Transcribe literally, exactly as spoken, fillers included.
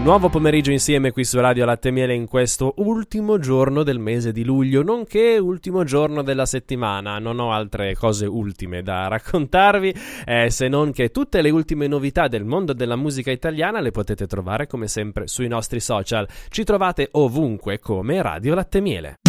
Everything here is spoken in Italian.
Nuovo pomeriggio insieme qui su Radio Latte e Miele in questo ultimo giorno del mese di luglio, nonché ultimo giorno della settimana. Non ho altre cose ultime da raccontarvi, eh, se non che tutte le ultime novità del mondo della musica italiana le potete trovare come sempre sui nostri social. Ci trovate ovunque come Radio Latte e Miele.